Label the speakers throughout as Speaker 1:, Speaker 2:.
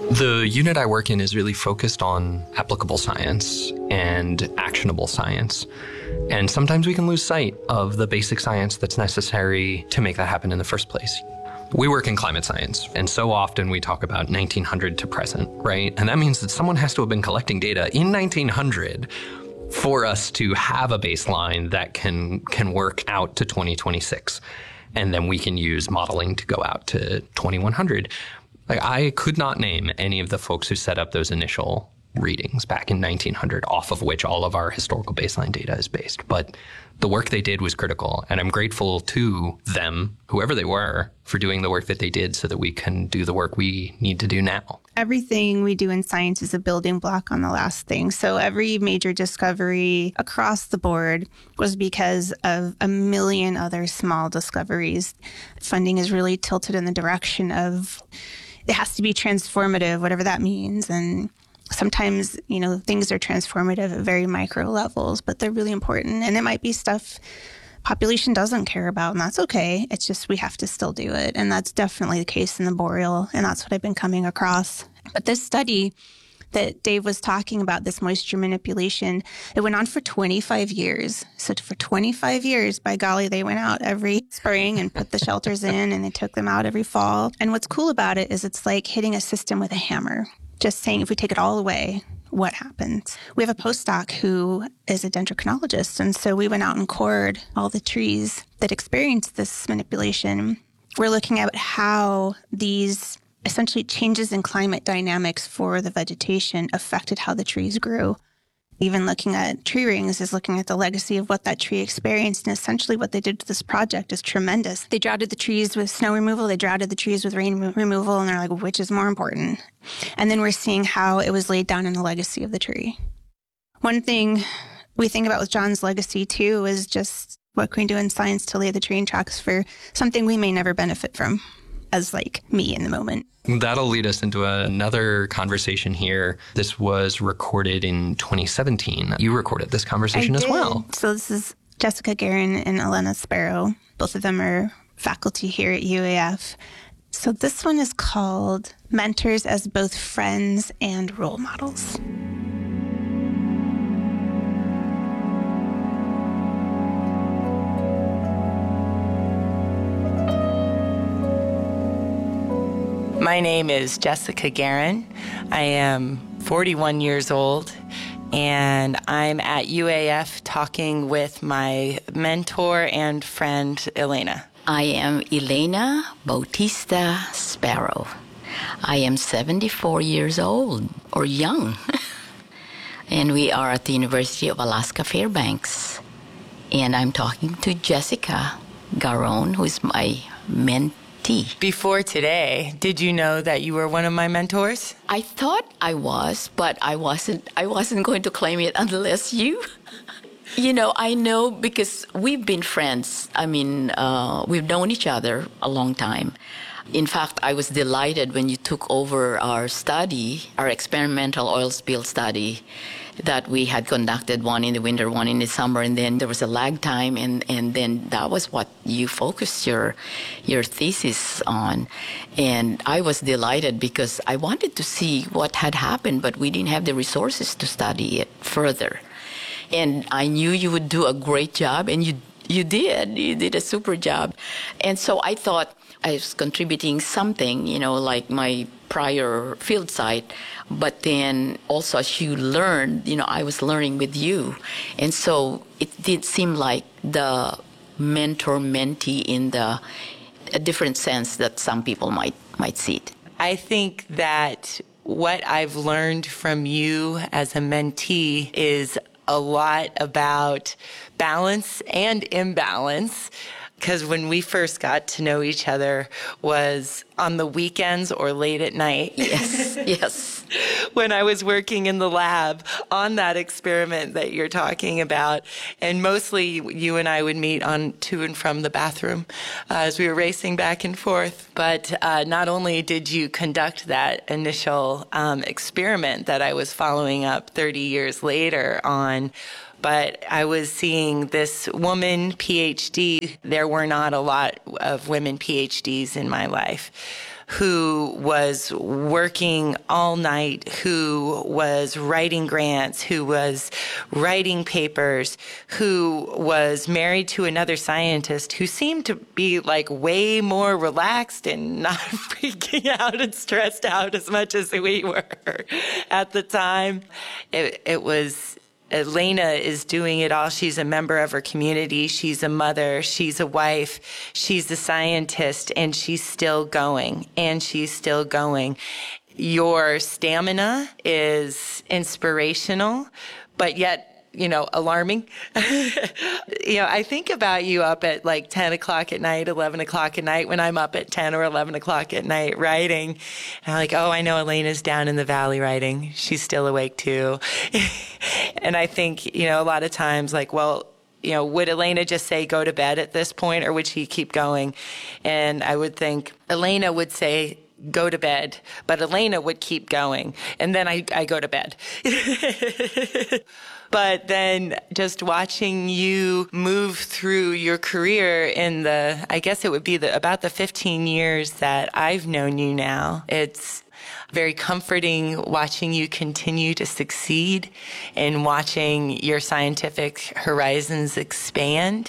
Speaker 1: The unit I work in is really focused on applicable science and actionable science. And sometimes we can lose sight of the basic science that's necessary to make that happen in the first place. We work in climate science, and so often we talk about 1900 to present, right? And that means that someone has to have been collecting data in 1900 for us to have a baseline that can work out to 2026. And then we can use modeling to go out to 2100. Like, I could not name any of the folks who set up those initial readings back in 1900, off of which all of our historical baseline data is based. But the work they did was critical, and I'm grateful to them, whoever they were, for doing the work that they did so that we can do the work we need to do now.
Speaker 2: Everything we do in science is a building block on the last thing. So every major discovery across the board was because of a million other small discoveries. Funding is really tilted in the direction of it has to be transformative, whatever that means. And sometimes, things are transformative at very micro levels, but they're really important. And it might be stuff population doesn't care about, and that's okay. It's just we have to still do it. And that's definitely the case in the boreal, and that's what I've been coming across. But this study that Dave was talking about, this moisture manipulation, it went on for 25 years. So for 25 years, by golly, they went out every spring and put the shelters in, and they took them out every fall. And what's cool about it is it's like hitting a system with a hammer, just saying if we take it all away, what happens? We have a postdoc who is a dendrochronologist, and so we went out and cored all the trees that experienced this manipulation. We're looking at how these essentially changes in climate dynamics for the vegetation affected how the trees grew. Even looking at tree rings is looking at the legacy of what that tree experienced. And essentially what they did to this project is tremendous. They droughted the trees with snow removal. They droughted the trees with rain removal. And they're like, which is more important? And then we're seeing how it was laid down in the legacy of the tree. One thing we think about with John's legacy, too, is just what can we do in science to lay the train tracks for something we may never benefit from, as like me in the moment.
Speaker 1: That'll lead us into another conversation here. This was recorded in 2017. You recorded this conversation as well.
Speaker 2: So this is Jessica Guerin and Elena Sparrow. Both of them are faculty here at UAF. So this one is called Mentors as Both Friends and Role Models.
Speaker 3: My name is Jessica Guerin. I am 41 years old, and I'm at UAF talking with my mentor and friend, Elena.
Speaker 4: I am Elena Bautista Sparrow. I am 74 years old, or young, and we are at the University of Alaska Fairbanks. And I'm talking to Jessica Guerin, who is my mentee.
Speaker 3: Before today, did you know that you were one of my mentors?
Speaker 4: I thought I was, but I wasn't going to claim it unless you. I know because we've been friends. I mean, we've known each other a long time. In fact, I was delighted when you took over our study, our experimental oil spill study, that we had conducted, one in the winter, one in the summer, and then there was a lag time, and then that was what you focused your thesis on. And I was delighted because I wanted to see what had happened, but we didn't have the resources to study it further. And I knew you would do a great job, and you did. You did a super job. And so I thought I was contributing something, like my prior field site. But then also as you learned, I was learning with you. And so it did seem like the mentor-mentee in a different sense that some people might see it.
Speaker 3: I think that what I've learned from you as a mentee is a lot about balance and imbalance. Because when we first got to know each other was on the weekends or late at night.
Speaker 4: Yes.
Speaker 3: When I was working in the lab on that experiment that you're talking about. And mostly you and I would meet on to and from the bathroom as we were racing back and forth. But not only did you conduct that initial experiment that I was following up 30 years later on, but I was seeing this woman PhD. There were not a lot of women PhDs in my life. who was working all night, who was writing grants, who was writing papers, who was married to another scientist who seemed to be like way more relaxed and not freaking out and stressed out as much as we were at the time. It was Elena is doing it all. She's a member of her community. She's a mother. She's a wife. She's a scientist, and she's still going, and she's still going. Your stamina is inspirational, but yet, alarming. I think about you up at like 10 o'clock at night, 11 o'clock at night when I'm up at 10 or 11 o'clock at night writing. And I'm like, oh, I know Elena's down in the valley writing. She's still awake too. And I think, a lot of times like, well, would Elena just say go to bed at this point, or would she keep going? And I would think Elena would say, go to bed, but Elena would keep going. And then I go to bed. But then just watching you move through your career in I guess it would be about the 15 years that I've known you now, it's very comforting watching you continue to succeed and watching your scientific horizons expand.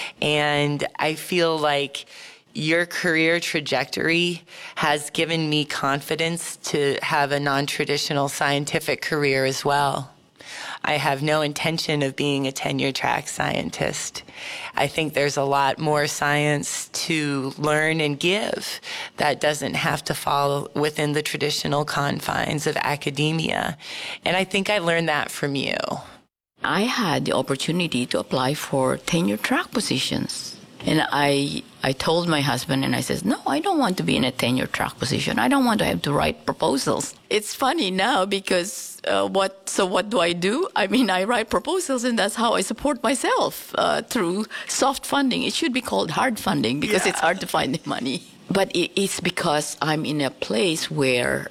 Speaker 3: And I feel like your career trajectory has given me confidence to have a non-traditional scientific career as well. I have no intention of being a tenure track scientist. I think there's a lot more science to learn and give that doesn't have to fall within the traditional confines of academia. And I think I learned that from you.
Speaker 4: I had the opportunity to apply for tenure track positions. And I told my husband, and I said, no, I don't want to be in a tenure track position. I don't want to have to write proposals. It's funny now because what do I do? I mean, I write proposals, and that's how I support myself through soft funding. It should be called hard funding because It's hard to find the money. But it's because I'm in a place where,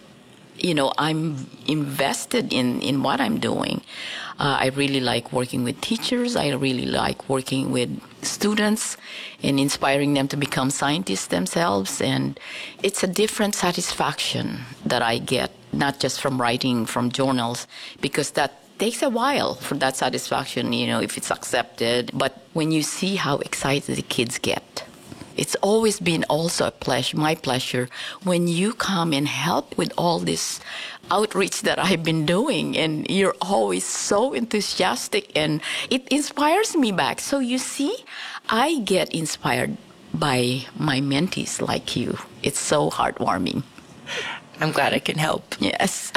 Speaker 4: I'm invested in what I'm doing. I really like working with teachers. I really like working with students and inspiring them to become scientists themselves. And it's a different satisfaction that I get, not just from writing from journals, because that takes a while for that satisfaction, if it's accepted. But when you see how excited the kids get, it's always been also my pleasure, when you come and help with all this outreach that I've been doing, and you're always so enthusiastic, and it inspires me back. So you see, I get inspired by my mentees like you. It's so heartwarming.
Speaker 3: I'm glad I can help.
Speaker 4: Yes.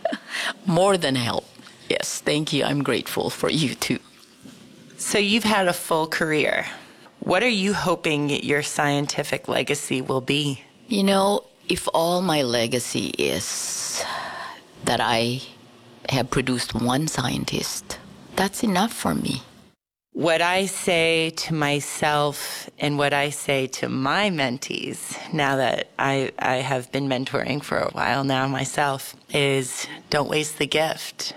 Speaker 4: More than help. Yes, thank you. I'm grateful for you too.
Speaker 3: So you've had a full career. What are you hoping your scientific legacy will be?
Speaker 4: If all my legacy is that I have produced one scientist, that's enough for me.
Speaker 3: What I say to myself and what I say to my mentees, now that I have been mentoring for a while now myself, is don't waste the gift.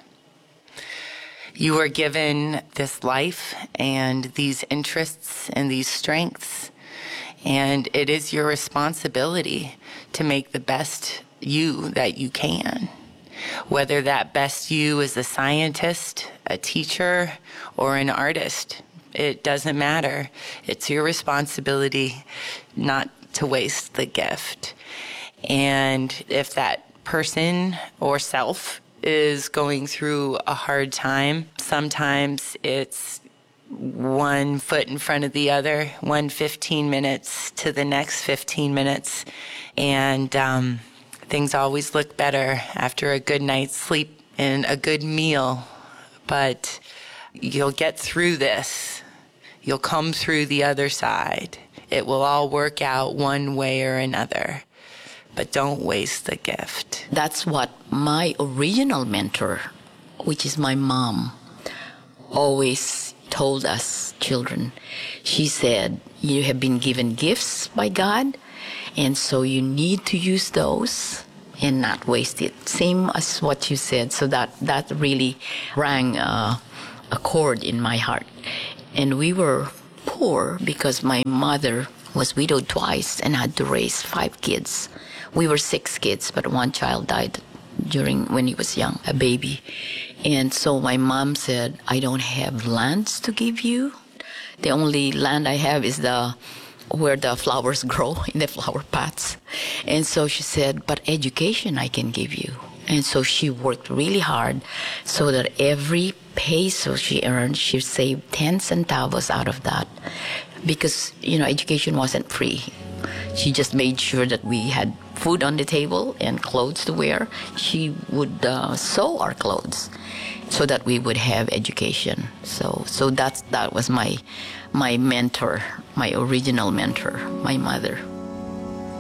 Speaker 3: You are given this life and these interests and these strengths, and it is your responsibility to make the best you that you can. Whether that best you is a scientist, a teacher, or an artist, it doesn't matter. It's your responsibility not to waste the gift. And if that person or self is going through a hard time, sometimes it's one foot in front of the other, 15 minutes to the next 15 minutes. And things always look better after a good night's sleep and a good meal. But you'll get through this. You'll come through the other side. It will all work out one way or another. But don't waste the gift.
Speaker 4: That's what my original mentor, which is my mom, always told us children. She said, you have been given gifts by God, and so you need to use those and not waste it. Same as what you said. So that really rang a chord in my heart. And we were poor because my mother was widowed twice and had to raise 5 kids We were 6 kids, but one child died when he was young, a baby. And so my mom said, I don't have lands to give you. The only land I have is where the flowers grow, in the flower pots. And so she said, but education I can give you. And so she worked really hard so that every peso she earned, she saved 10 centavos out of that. Because, education wasn't free. She just made sure that we had food on the table and clothes to wear. She would sew our clothes so that we would have education. So that was my mentor, my original mentor, my mother.